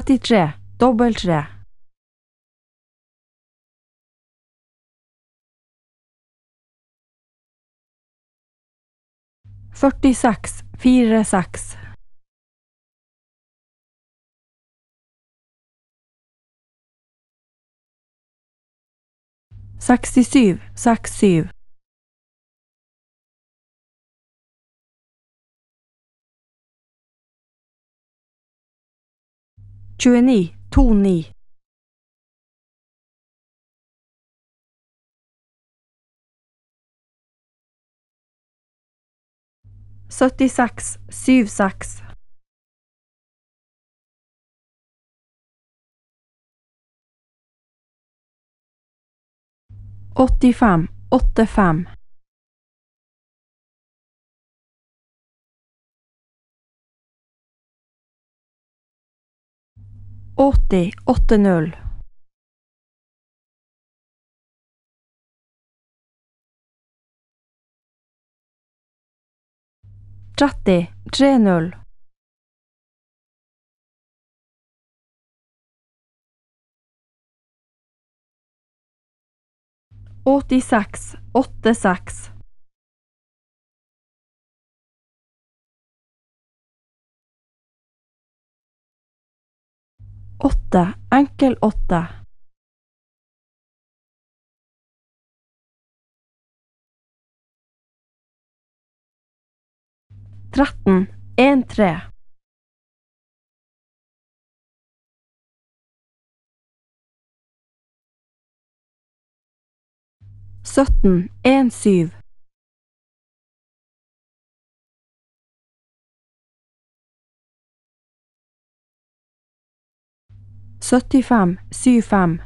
33, dobbelt 3. 46, 4, 6. 67, 6, 7. 29, 2, 9. 76, 7, 6. 85, 8, 5. 80, 8, 0. 30, 3, 0. 86, 8, 6. 8, enkel 8. 13, 1, 3. 17, 1, 7. 75, 7, 5.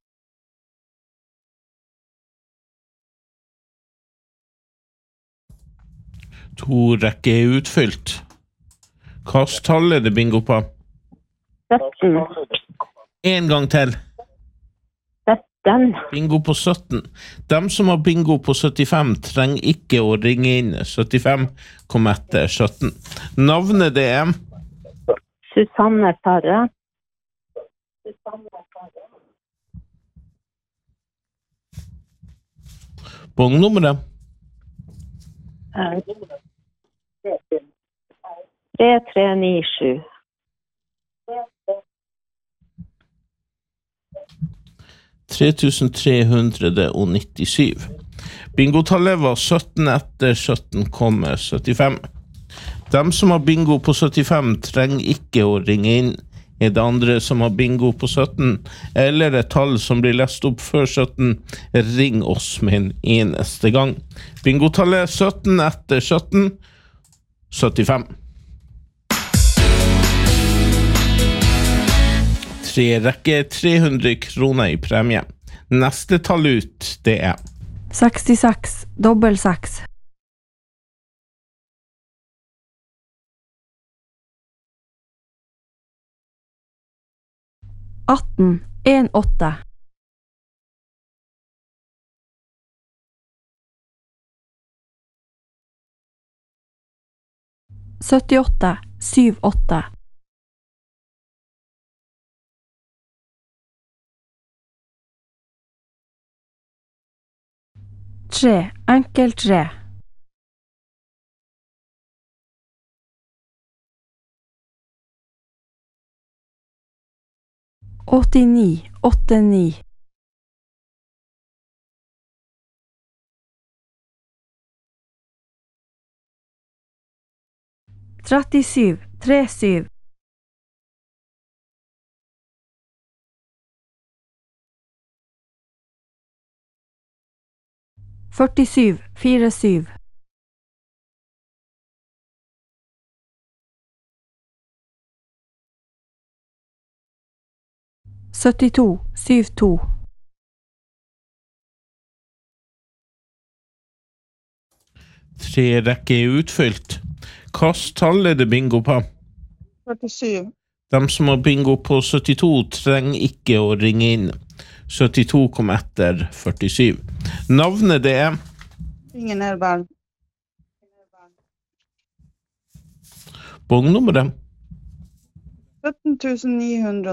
2 rekker er utfylt. Hvilket tall er det bingo på? 17. En gang til. 17. Bingo på 17. De som har bingo på 75 trenger ikke å ringe inn. 75 kom etter 17. Navnet det er? Susanne Tarre. Bongnummeret? 3397. 3397. Bingotallet var 17 etter 17 kommer 75. De som har bingo på 75 trenger ikke å ringe inn. Er det andre som har bingo på 17, eller et tall som blir lest opp før 17, ring oss med en eneste gang. Bingotallet 17 etter 17, 75. 3 rekker 300 kroner i premie. Neste tall ut, det er 66, dobbelt 6. 18, 1, 8. 78, 7, 8. 3, enkel 3. 89, 8, 9. 37, 3, 7. 47, 4, 7. 72, 7, 2. 3 rekker er utfylt. Hvilket tall er det bingo på? 47. De som har bingo på 72 trenger ikke å ringe inn. 72 kom etter 47. Navnet det er? Ingen Elberg. Bongnummeret? 17 900.